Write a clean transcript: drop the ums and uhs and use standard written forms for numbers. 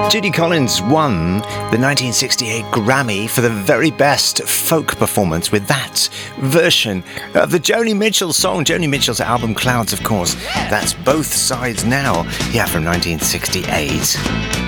Judy Collins won the 1968 Grammy for the very best folk performance with that version of the Joni Mitchell song. Joni Mitchell's album Clouds, of course. That's Both Sides Now, yeah, from 1968.